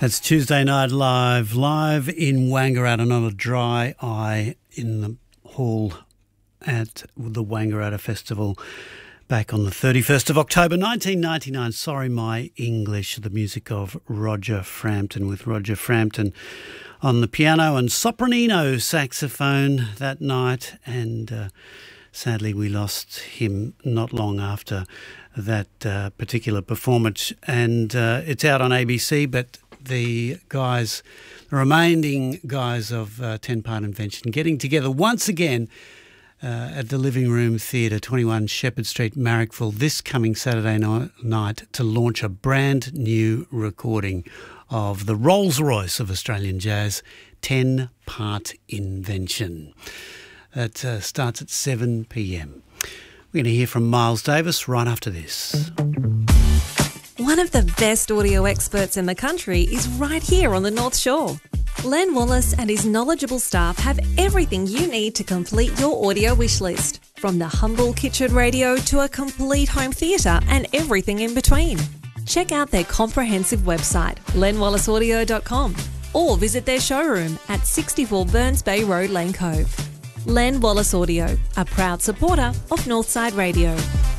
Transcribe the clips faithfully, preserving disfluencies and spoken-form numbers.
It's Tuesday Night Live, live in Wangaratta, not a dry eye in the hall at the Wangaratta Festival back on the thirty-first of October nineteen ninety-nine. Sorry, my English, the music of Roger Frampton, with Roger Frampton on the piano and sopranino saxophone that night. And uh, sadly, we lost him not long after that uh, particular performance. And uh, it's out on A B C, but the guys, the remaining guys of uh, ten Part Invention getting together once again uh, at the Living Room Theatre, twenty-one Shepherd Street, Marrickville, this coming Saturday no- night to launch a brand new recording of the Rolls-Royce of Australian jazz, ten Part Invention. That uh, starts at seven p.m. We're going to hear from Miles Davis right after this. One of the best audio experts in the country is right here on the North Shore. Len Wallace and his knowledgeable staff have everything you need to complete your audio wish list, from the humble kitchen radio to a complete home theatre and everything in between. Check out their comprehensive website, len wallace audio dot com, or visit their showroom at sixty-four Burns Bay Road, Lane Cove. Len Wallace Audio, a proud supporter of Northside Radio.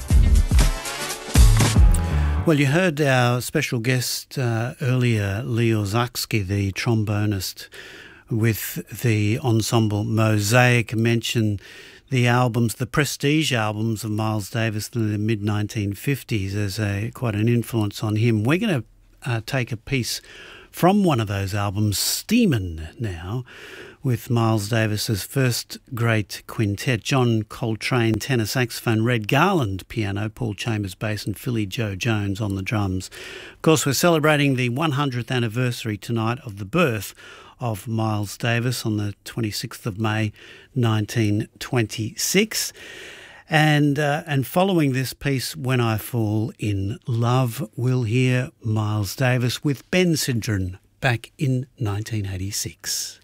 Well, you heard our special guest uh, earlier, Leo Zachsky, the trombonist with the ensemble Mosaic, mention the albums, the prestige albums of Miles Davis in the mid nineteen fifties as a quite an influence on him. We're going to uh, take a piece from one of those albums, Steamin' now, with Miles Davis's first great quintet, John Coltrane tenor saxophone, Red Garland piano, Paul Chambers bass and Philly Joe Jones on the drums. Of course, we're celebrating the one hundredth anniversary tonight of the birth of Miles Davis on the twenty-sixth of May nineteen twenty-six. And uh, and following this piece, When I Fall in Love, we'll hear Miles Davis with Ben Sidran back in nineteen eighty-six.